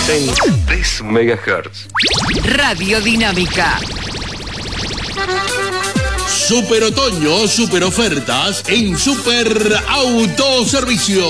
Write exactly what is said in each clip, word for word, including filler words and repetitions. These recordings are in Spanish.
seis de su megahertz. Radio Dinámica. Super otoño, super ofertas en Super Autoservicio.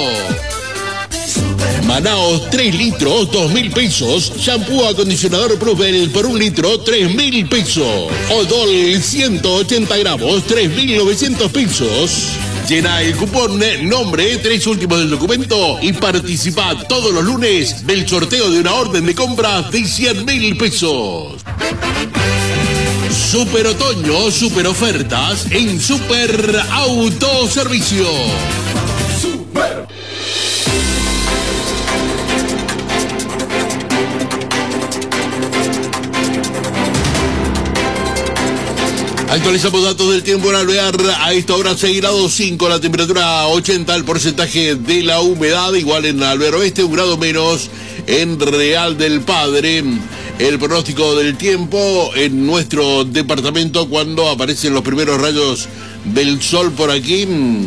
Manaos tres litros, dos mil pesos. Shampoo acondicionador Plusbel por un litro, tres mil pesos. Odol ciento ochenta gramos, tres mil novecientos pesos. Llena el cupón, nombre, tres últimos del documento y participa todos los lunes del sorteo de una orden de compra de cien mil pesos. Super otoño, super ofertas en Super Autoservicio. Super. Actualizamos datos del tiempo en Alvear. A esta hora seis grados cinco, la temperatura ochenta, el porcentaje de la humedad igual en Alvear Oeste, un grado menos en Real del Padre. El pronóstico del tiempo en nuestro departamento cuando aparecen los primeros rayos del sol por aquí.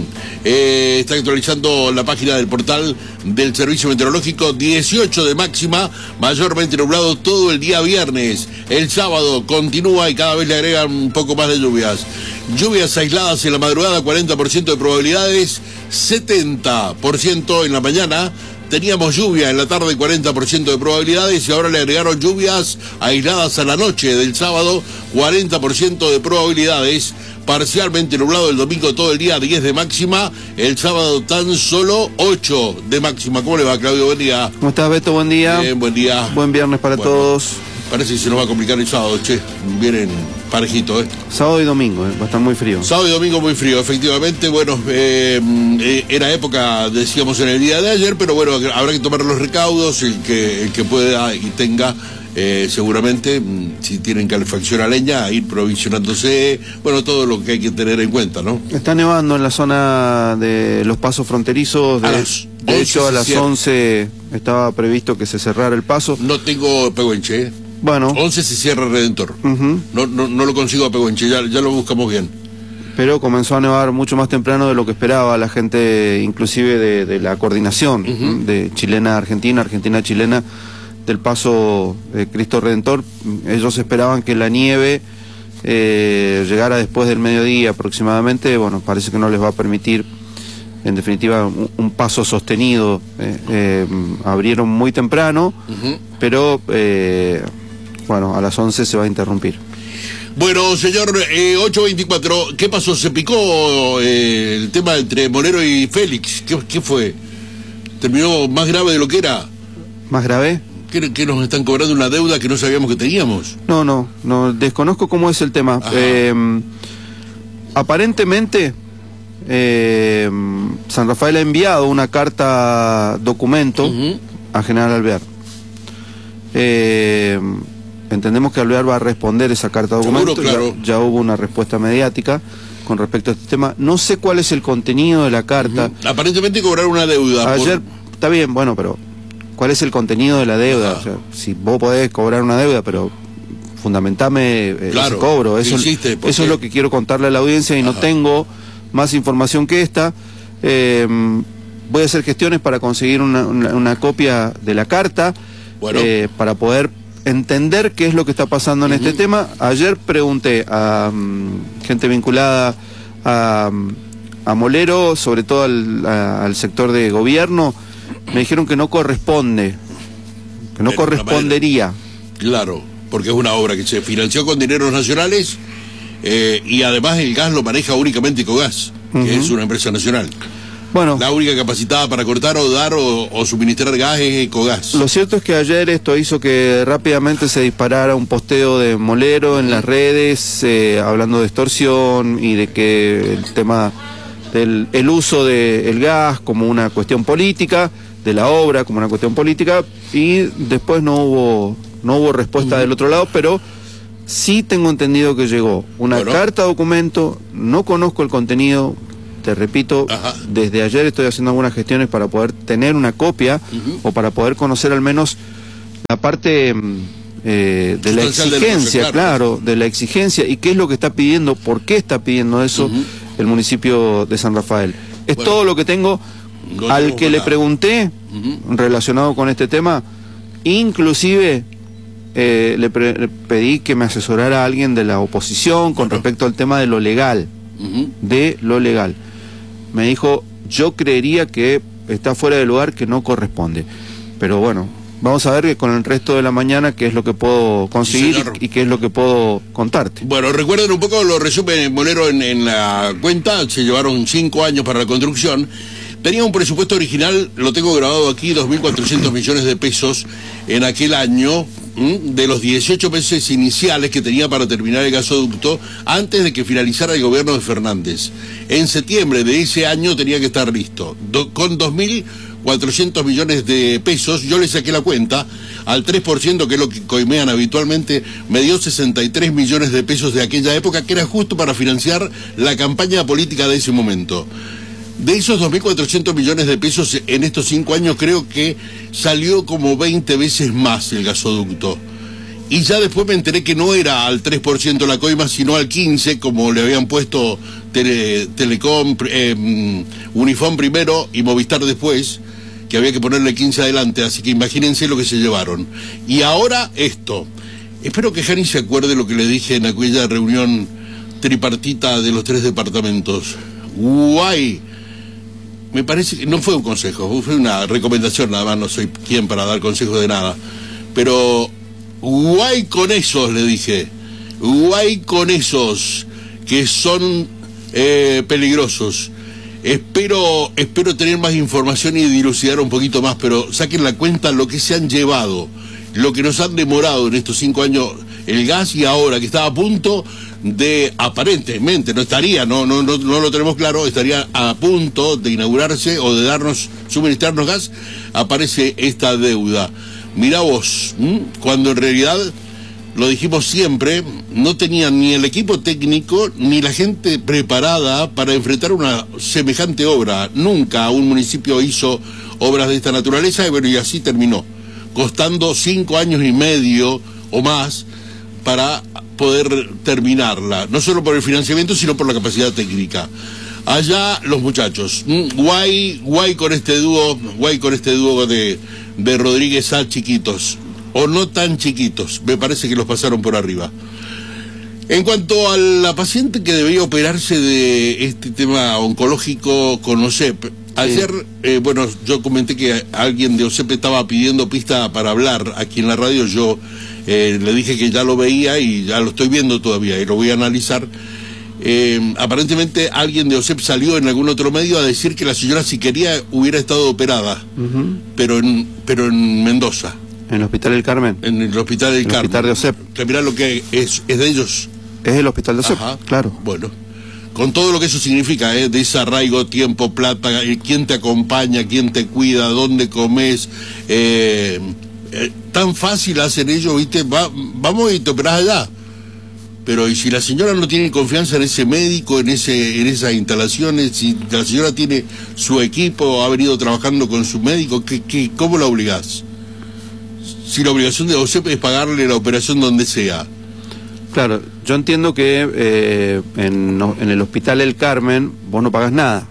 Eh, está actualizando la página del portal del Servicio Meteorológico. dieciocho de máxima, mayormente nublado todo el día viernes. El sábado continúa y cada vez le agregan un poco más de lluvias. Lluvias aisladas en la madrugada, cuarenta por ciento de probabilidades, setenta por ciento en la mañana. Teníamos lluvia en la tarde, cuarenta por ciento de probabilidades, y ahora le agregaron lluvias aisladas a la noche del sábado, cuarenta por ciento de probabilidades. Parcialmente nublado el domingo todo el día, diez de máxima. El sábado tan solo ocho de máxima. ¿Cómo le va, Claudio? Buen día. ¿Cómo estás, Beto? Buen día. Bien, buen día. Buen viernes para bueno, todos. Parece que se nos va a complicar el sábado, che. Vienen parejitos, ¿eh? Sábado y domingo, ¿eh? Va a estar muy frío. Sábado y domingo muy frío, efectivamente. Bueno, eh, eh, era época, decíamos, en el día de ayer, pero bueno, habrá que tomar los recaudos. El que, el que pueda y tenga... Eh, seguramente, si tienen calefacción a leña, ir provisionándose, bueno, todo lo que hay que tener en cuenta, ¿no? Está nevando en la zona de los pasos fronterizos, de, las, de hecho a las once estaba previsto que se cerrara el paso. No tengo Pehuenche, ¿eh? Bueno. once se cierra Redentor. Uh-huh. no, no, no lo consigo a Pehuenche, ya, ya lo buscamos bien. Pero comenzó a nevar mucho más temprano de lo que esperaba la gente, inclusive de, de la coordinación uh-huh. de chilena-argentina, argentina-chilena, del paso de Cristo Redentor. Ellos esperaban que la nieve eh, llegara después del mediodía aproximadamente. Bueno, parece que no les va a permitir, en definitiva, un, un paso sostenido. Eh, eh, abrieron muy temprano, uh-huh. pero eh, bueno, a las once se va a interrumpir. Bueno, señor, eh, ocho veinticuatro, ¿qué pasó? ¿Se picó eh, el tema entre Molero y Félix? ¿Qué, qué fue? ¿Terminó más grave de lo que era? ¿Más grave? ¿Que, que nos están cobrando una deuda que no sabíamos que teníamos? No, no, no, desconozco cómo es el tema. Eh, aparentemente, eh, San Rafael ha enviado una carta documento uh-huh. a General Alvear. Eh, entendemos que Alvear va a responder esa carta documento. Seguro, claro. ya, ya hubo una respuesta mediática con respecto a este tema. No sé cuál es el contenido de la carta. Uh-huh. Aparentemente cobraron una deuda. Ayer, por... está bien, bueno, pero... ¿cuál es el contenido de la deuda? O sea, si vos podés cobrar una deuda, pero fundamentame eh, claro, ese cobro. Eso, hiciste, eso es lo que quiero contarle a la audiencia y Ajá. no tengo más información que esta. Eh, voy a hacer gestiones para conseguir una, una, una copia de la carta, bueno. eh, para poder entender qué es lo que está pasando en uh-huh. este tema. Ayer pregunté a um, gente vinculada a, a Molero, sobre todo al, a, al sector de gobierno. Me dijeron que no corresponde, que no Pero correspondería. Claro, porque es una obra que se financió con dineros nacionales eh, y además el gas lo maneja únicamente Ecogas, que uh-huh. es una empresa nacional. Bueno, la única capacitada para cortar o dar o, o suministrar gas es Ecogas. Lo cierto es que ayer esto hizo que rápidamente se disparara un posteo de Molero en las redes, eh, hablando de extorsión y de que el tema del el uso del gas como una cuestión política, de la obra como una cuestión política, y después no hubo no hubo respuesta uh-huh. del otro lado, pero sí tengo entendido que llegó una bueno. carta documento, no conozco el contenido, te repito, Ajá. desde ayer estoy haciendo algunas gestiones para poder tener una copia uh-huh. o para poder conocer al menos la parte eh, de la exigencia, de claro, de la exigencia y qué es lo que está pidiendo, por qué está pidiendo eso uh-huh. el municipio de San Rafael. Es bueno. todo lo que tengo. No Al que le pregunté, uh-huh. relacionado con este tema, Inclusive eh, le, pre le pedí que me asesorara a alguien de la oposición con Bueno. respecto al tema de lo legal, Uh-huh. de lo legal. Me dijo, yo creería que está fuera de lugar, que no corresponde. Pero bueno, vamos a ver que con el resto de la mañana qué es lo que puedo conseguir Sí, y, y qué es lo que puedo contarte. Bueno, recuerden un poco los resúmenes, Molero, en, en la cuenta. Se llevaron cinco años para la construcción. Tenía un presupuesto original, lo tengo grabado aquí, dos mil cuatrocientos millones de pesos en aquel año, ¿m? de los dieciocho meses iniciales que tenía para terminar el gasoducto antes de que finalizara el gobierno de Fernández. En septiembre de ese año tenía que estar listo. Do, con dos mil cuatrocientos millones de pesos, yo le saqué la cuenta, al tres por ciento, que es lo que coimean habitualmente, me dio sesenta y tres millones de pesos de aquella época, que era justo para financiar la campaña política de ese momento. De esos dos mil cuatrocientos millones de pesos en estos cinco años, creo que salió como veinte veces más el gasoducto. Y ya después me enteré que no era al tres por ciento la coima, sino al quince por ciento, como le habían puesto tele, Telecom, eh, Unifón primero y Movistar después, que había que ponerle quince adelante, así que imagínense lo que se llevaron. Y ahora esto. Espero que Jani se acuerde lo que le dije en aquella reunión tripartita de los tres departamentos. Guay. Me parece que no fue un consejo, fue una recomendación nada más, no soy quien para dar consejos de nada. Pero guay con esos, le dije, guay con esos que son eh, peligrosos. Espero, espero tener más información y dilucidar un poquito más, pero saquen la cuenta lo que se han llevado, lo que nos han demorado en estos cinco años el gas, y ahora que está a punto de, aparentemente, no estaría, no, no, no, no lo tenemos claro, estaría a punto de inaugurarse o de darnos, suministrarnos gas, aparece esta deuda. Mirá vos, ¿m? Cuando en realidad, lo dijimos siempre, no tenían ni el equipo técnico ni la gente preparada para enfrentar una semejante obra. Nunca un municipio hizo obras de esta naturaleza, y bueno, y así terminó, costando cinco años y medio o más para poder terminarla, no solo por el financiamiento, sino por la capacidad técnica. Allá los muchachos, mm, guay, guay con este dúo, guay con este dúo de, de Rodríguez A, chiquitos, o no tan chiquitos, me parece que los pasaron por arriba. En cuanto a la paciente que debería operarse de este tema oncológico con O S E P, ayer, sí. eh, bueno, yo comenté que alguien de O S E P estaba pidiendo pista para hablar aquí en la radio. Yo eh, le dije que ya lo veía y ya lo estoy viendo todavía y lo voy a analizar. Eh, aparentemente alguien de O S E P salió en algún otro medio a decir que la señora, si quería, hubiera estado operada, uh-huh. pero en, pero en Mendoza. ¿En el Hospital del Carmen? En el Hospital del el Carmen. Hospital de O S E P. Que mirá lo que es, es de ellos. Es el Hospital de O S E P, ajá, claro. Bueno, con todo lo que eso significa, ¿eh? Desarraigo, tiempo, plata, eh, quién te acompaña, quién te cuida, dónde comes, eh, eh, tan fácil hacen ellos, ¿viste? Va, vamos y te operás allá. Pero y si la señora no tiene confianza en ese médico, en ese en esas instalaciones, si la señora tiene su equipo, ha venido trabajando con su médico, ¿qué, qué, ¿cómo la obligás? Si la obligación de O S E P es pagarle la operación donde sea. Claro, yo entiendo que eh, en, no, en el Hospital El Carmen vos no pagás nada.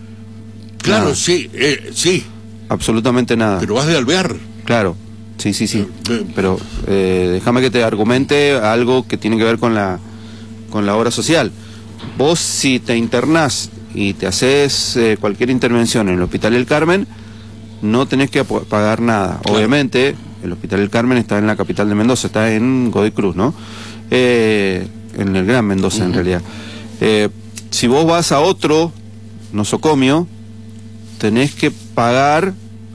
Claro, nada. sí, eh, sí. Absolutamente nada. Pero vas de Alvear. Claro, sí, sí, sí. Eh, Pero eh, déjame que te argumente algo que tiene que ver con la, con la obra social. Vos, si te internás y te haces eh, cualquier intervención en el Hospital El Carmen, no tenés que pagar nada. Claro. Obviamente, el Hospital El Carmen está en la capital de Mendoza, está en Godoy Cruz, ¿no? Eh, en el Gran Mendoza, uh-huh. en realidad. Eh, si vos vas a otro nosocomio, tenés que pagar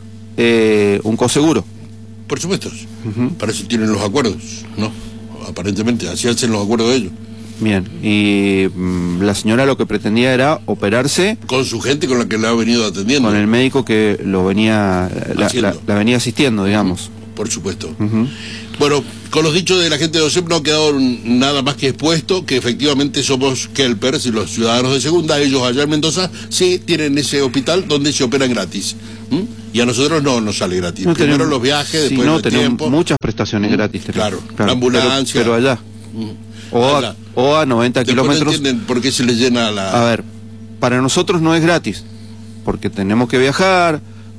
eh, un coseguro. Por supuesto. Uh-huh. Para eso tienen los acuerdos, ¿no? Aparentemente, así hacen los acuerdos de ellos. Bien, y mmm, la señora lo que pretendía era operarse... Con su gente con la que la ha venido atendiendo. Con el médico que lo venía la, la, la venía asistiendo, digamos. Por supuesto. Uh-huh. Bueno, con los dichos de la gente de O S E P no ha quedado nada más que expuesto, que efectivamente somos Kelpers y los ciudadanos de segunda. Ellos allá en Mendoza sí tienen ese hospital donde se operan gratis. ¿Mm? Y a nosotros no nos sale gratis. No Primero tenemos, los viajes, sí, después no, el tenemos tiempo. Muchas prestaciones ¿Mm? gratis. Claro, claro, la ambulancia. Pero, pero allá. ¿Mm? O, allá. A, o a noventa después kilómetros. No entienden por qué se les llena la... A ver, para nosotros no es gratis, porque tenemos que viajar,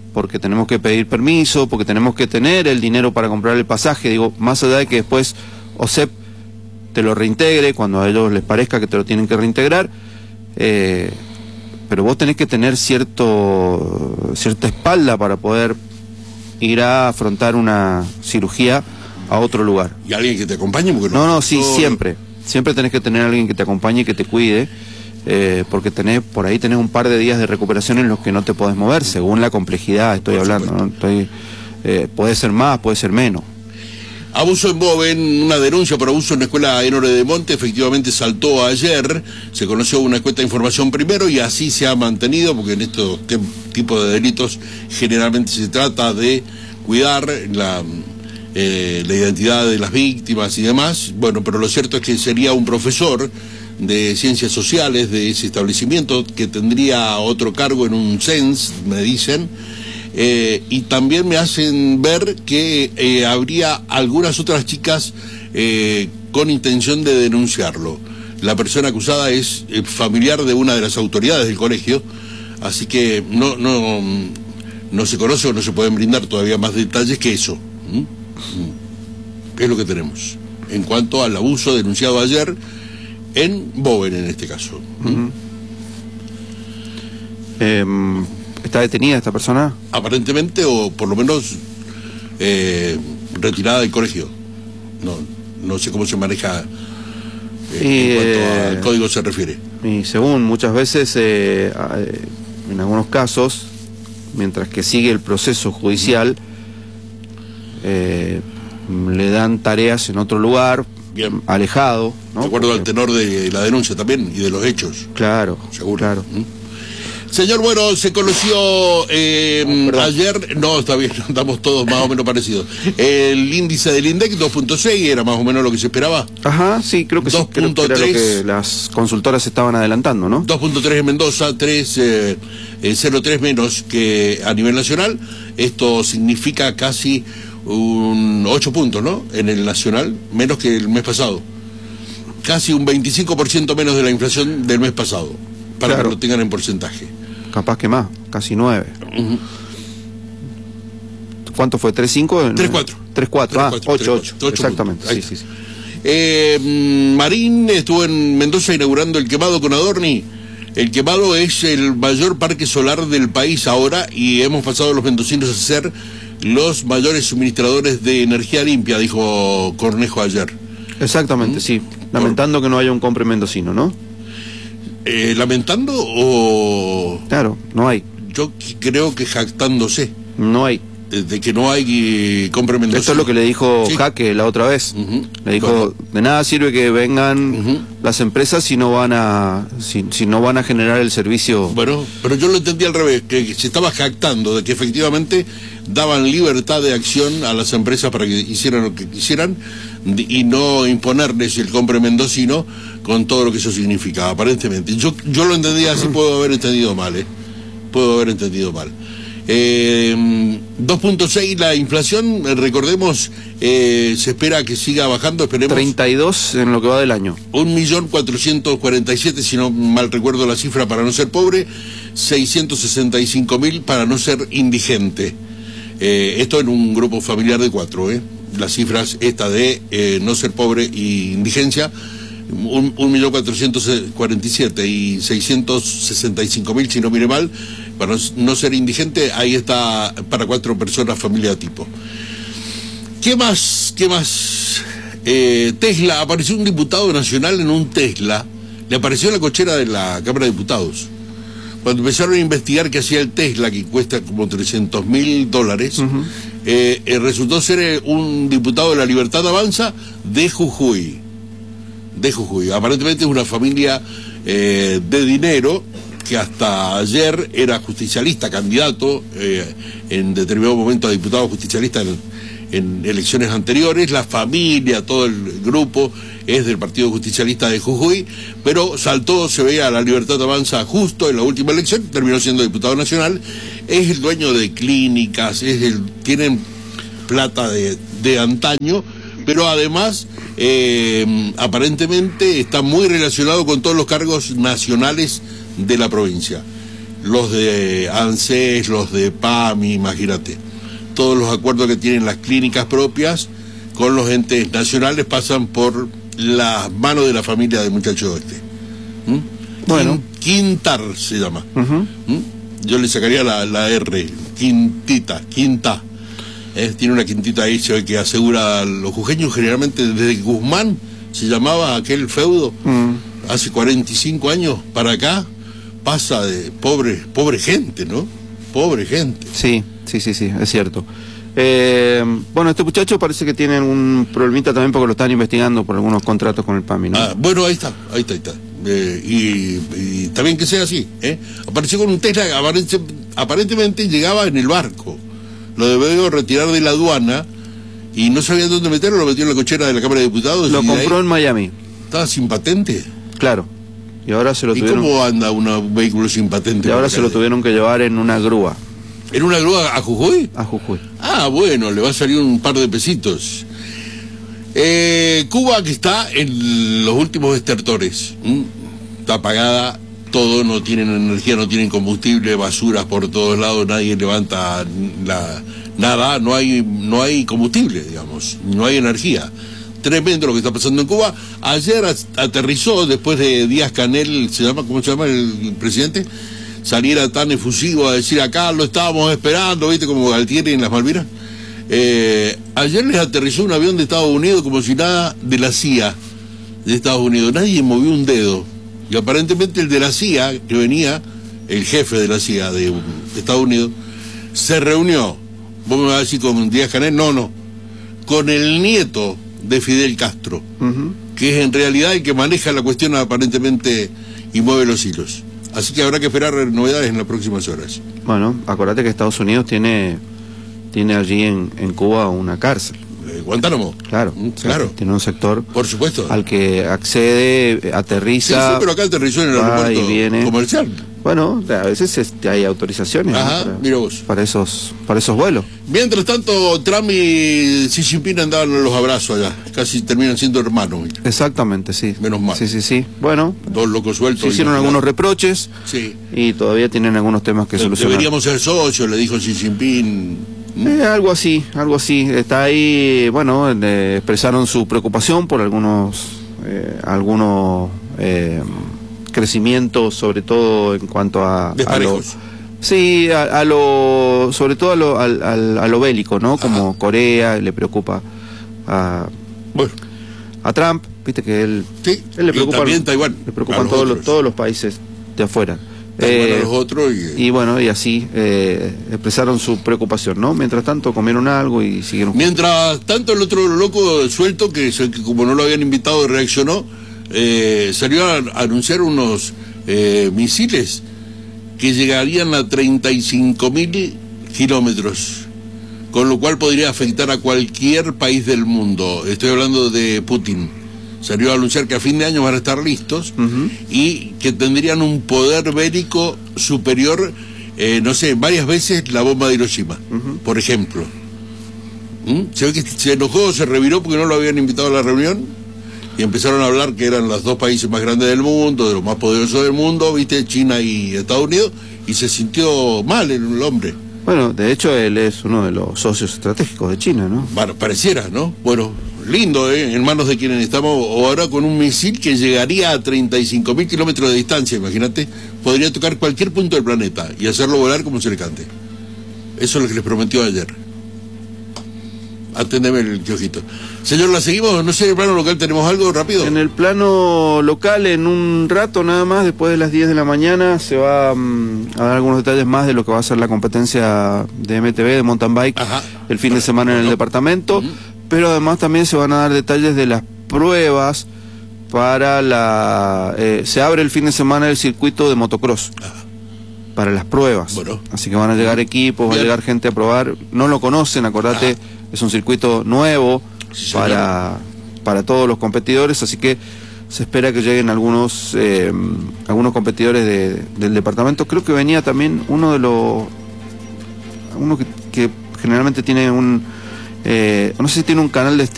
porque tenemos que pedir permiso, porque tenemos que tener el dinero para comprar el pasaje. Digo, más allá de que después O S E P te lo reintegre cuando a ellos les parezca que te lo tienen que reintegrar, eh, pero vos tenés que tener cierto cierta espalda para poder ir a afrontar una cirugía a otro lugar. ¿Y alguien que te acompañe? Porque no, no, sí, todo... siempre. Siempre tenés que tener a alguien que te acompañe y que te cuide, eh, porque tenés por ahí tenés un par de días de recuperación en los que no te podés mover, según la complejidad estoy por hablando, ¿no? Estoy, eh, puede ser más, puede ser menos. Abuso en Boven, una denuncia por abuso en la escuela en Oredemonte, efectivamente saltó ayer, se conoció una encuesta de información primero y así se ha mantenido, porque en estos tipos de delitos generalmente se trata de cuidar la, eh, la identidad de las víctimas y demás. Bueno, pero lo cierto es que sería un profesor de ciencias sociales de ese establecimiento que tendría otro cargo en un C E N S, me dicen. Eh, y también me hacen ver que eh, habría algunas otras chicas eh, con intención de denunciarlo. La persona acusada es eh, familiar de una de las autoridades del colegio, así que no, no, no se conoce o no se pueden brindar todavía más detalles que eso. ¿Mm? ¿Mm? Es lo que tenemos en cuanto al abuso denunciado ayer en Boven, en este caso. ¿Mm? Uh-huh. eh, ¿Está detenida esta persona? Aparentemente, o por lo menos eh, retirada del colegio. No, no sé cómo se maneja eh, y, en cuanto eh, al código se refiere. Y según muchas veces, eh, eh, en algunos casos, mientras que sigue el proceso judicial, eh, le dan tareas en otro lugar, bien, alejado, ¿no? De acuerdo Porque... al tenor de la denuncia también y de los hechos. Claro, seguro. Claro. ¿Mm? Señor, bueno, se conoció eh, no, ayer, no, está bien, andamos todos más o menos parecidos. El índice del INDEC dos punto seis era más o menos lo que se esperaba. Ajá, sí, creo que sí, creo que era lo que las consultoras estaban adelantando, ¿no? dos punto tres en Mendoza, tres, eh, eh, cero punto tres menos que a nivel nacional. Esto significa casi un ocho puntos, ¿no? En el nacional, menos que el mes pasado. Casi un veinticinco por ciento menos de la inflación del mes pasado, para claro, que lo tengan en porcentaje. Capaz que más, casi nueve. Uh-huh. ¿Cuánto fue? ¿tres cinco? tres cuatro. tres cuatro, ah, ocho ocho. Exactamente, sí, sí, sí. Eh, Marín estuvo en Mendoza inaugurando el quemado con Adorni. El quemado es el mayor parque solar del país ahora y hemos pasado los mendocinos a ser los mayores suministradores de energía limpia, dijo Cornejo ayer. Exactamente, ¿Mm? Sí. Lamentando que no haya un compre mendocino, ¿no? Eh, ¿Lamentando o...? Claro, no hay. Yo creo que jactándose. No hay. De, de que no hay eh, compra mendocino. Esto es lo que le dijo sí. Jaque la otra vez. Uh-huh. Le dijo, bueno, de nada sirve que vengan uh-huh. las empresas si no van a si, si no van a generar el servicio. Bueno, pero yo lo entendí al revés, que se estaba jactando de que efectivamente daban libertad de acción a las empresas para que hicieran lo que quisieran y no imponerles el compre mendocino con todo lo que eso significaba, aparentemente. Yo, yo lo entendí así, puedo haber entendido mal, ¿eh? Puedo haber entendido mal. Eh, dos punto seis la inflación, recordemos, eh, se espera que siga bajando, esperemos. treinta y dos en lo que va del año. un millón cuatrocientos cuarenta y siete, si no mal recuerdo la cifra, para no ser pobre, seiscientos sesenta y cinco mil para no ser indigente. Eh, esto en un grupo familiar de cuatro, ¿eh? Las cifras, esta de eh, no ser pobre y indigencia, un millón cuatrocientos cuarenta y siete y seiscientos sesenta y cinco mil, si no mire mal, para no ser indigente, ahí está para cuatro personas, familia tipo. ¿Qué más? ¿Qué más? Eh, Tesla, apareció un diputado nacional en un Tesla, le apareció en la cochera de la Cámara de Diputados. Cuando empezaron a investigar qué hacía el Tesla, que cuesta como trescientos mil dólares, uh-huh. eh, eh, resultó ser eh, un diputado de la Libertad Avanza de Jujuy. De Jujuy. Aparentemente es una familia eh, de dinero que hasta ayer era justicialista, candidato eh, en determinado momento a diputado justicialista en, en elecciones anteriores. La familia, todo el grupo es del Partido Justicialista de Jujuy, pero saltó, se veía, la Libertad Avanza justo en la última elección, terminó siendo diputado nacional. Es el dueño de clínicas, es el, tienen plata de, de antaño, pero además eh, aparentemente está muy relacionado con todos los cargos nacionales de la provincia. los de ANSES, los de PAMI, imagínate. Todos los acuerdos que tienen las clínicas propias con los entes nacionales pasan por las manos de la familia del muchacho este. ¿Mm? Bueno. Quintar se llama. Uh-huh. ¿Mm? Yo le sacaría la, la R, Quintita, Quinta. Eh, tiene una quintita ahí que asegura a los jujeños, generalmente desde Guzmán se llamaba aquel feudo, mm. hace cuarenta y cinco años para acá, pasa de pobre, pobre gente, ¿no? Pobre gente. Sí, sí, sí, sí, es cierto. Eh, bueno, este muchacho parece que tiene un problemita también porque lo están investigando por algunos contratos con el PAMI, ¿no? Ah, bueno, ahí está, ahí está, ahí está. Eh, y, y está bien que sea así, ¿eh? Apareció con un Tesla, aparente, aparentemente llegaba en el barco. Lo debió retirar de la aduana y no sabían dónde meterlo, lo metió en la cochera de la Cámara de Diputados. Lo compró ahí, en Miami. ¿Estaba sin patente? Claro. Y ahora se lo ¿Y tuvieron... cómo anda una, un vehículo sin patente? Y ahora se lo tuvieron que llevar en una grúa. ¿En una grúa a Jujuy? A Jujuy. Ah, bueno, le va a salir un par de pesitos. Eh, Cuba, que está en los últimos estertores. ¿Mm? Está apagada, todo, no tienen energía, no tienen combustible, basuras por todos lados, nadie levanta la, nada, no hay, no hay combustible, digamos, no hay energía. Tremendo lo que está pasando en Cuba. Ayer aterrizó, después de Díaz-Canel, ¿se llama, cómo se llama el, el presidente? Saliera tan efusivo a decir acá lo estábamos esperando, ¿viste? Como Galtieri en las Malvinas. Eh, ayer les aterrizó un avión de Estados Unidos como si nada, de la C I A de Estados Unidos. Nadie movió un dedo. Y aparentemente el de la C I A, que venía, el jefe de la C I A de Estados Unidos, se reunió, vos me vas a decir con Díaz-Canel, no, no, con el nieto de Fidel Castro, uh-huh. que es en realidad el que maneja la cuestión aparentemente y mueve los hilos. Así que habrá que esperar novedades en las próximas horas. Bueno, acordate que Estados Unidos tiene, tiene allí en, en Cuba una cárcel. Eh, Guantánamo. Claro, mm, claro. Tiene un sector, por supuesto, al que accede, aterriza. Sí, sí, pero acá aterrizó en el aeropuerto y viene. comercial. Bueno, a veces este, hay autorizaciones. Ajá, ¿no? para, mira vos. para esos, para esos vuelos. Mientras tanto, Trump y Xi Jinping andaban en los abrazos allá. Casi terminan siendo hermanos. Exactamente, sí. Menos mal. Sí, sí, sí. Bueno. Dos locos sueltos. Se hicieron algunos reproches. Sí. Y todavía tienen algunos temas que solucionar. Deberíamos ser socios, le dijo Xi Jinping. Eh, algo así, algo así. Está ahí, bueno, eh, expresaron su preocupación por algunos, eh, algunos eh, crecimientos, sobre todo en cuanto a... Desparejos. A lo, sí, a, a lo, sobre todo a lo, a, a, a lo bélico, ¿no? Como Ajá. Corea, le preocupa a, bueno. a Trump, viste que él, sí, él le preocupa, también Taiwán, le preocupan todos los, todos los países de afuera. Eh, a los otros y, y bueno, y así eh, expresaron su preocupación, ¿no? Mientras tanto comieron algo y siguieron. Mientras tanto el otro loco suelto, que, que como no lo habían invitado reaccionó, eh, salió a, a anunciar unos eh, misiles que llegarían a treinta y cinco mil kilómetros, con lo cual podría afectar a cualquier país del mundo. Estoy hablando de Putin. Salió a anunciar que a fin de año van a estar listos uh-huh. y que tendrían un poder bélico superior, eh, no sé, varias veces la bomba de Hiroshima, uh-huh. por ejemplo. ¿Mm? Se ve que se enojó, se reviró porque no lo habían invitado a la reunión y empezaron a hablar que eran los dos países más grandes del mundo, de los más poderosos del mundo, viste, China y Estados Unidos, y se sintió mal el hombre. Bueno, de hecho él es uno de los socios estratégicos de China, ¿no? Bueno, pareciera, ¿no? Bueno, lindo, ¿eh? En manos de quienes estamos ahora con un misil que llegaría a treinta y cinco mil kilómetros de distancia, imagínate, podría tocar cualquier punto del planeta y hacerlo volar como se le cante. Eso es lo que les prometió ayer. Aténdeme el ojito. Señor, ¿la seguimos? No sé, en el plano local tenemos algo rápido. En el plano local, en un rato nada más, después de las diez de la mañana, se va um, a dar algunos detalles más de lo que va a ser la competencia de M T B, de mountain bike, Ajá. el fin de semana en el departamento, uh-huh. pero además también se van a dar detalles de las pruebas para la... Eh, se abre el fin de semana el circuito de motocross. Ajá. Para las pruebas. Bueno. Así que van a llegar equipos, Bien. va a llegar gente a probar. No lo conocen, acordate, Ajá. es un circuito nuevo sí, para, para todos los competidores, así que se espera que lleguen algunos eh, algunos competidores de, del departamento. Creo que venía también uno de los... uno que, que generalmente tiene un... Eh, no sé si tiene un canal de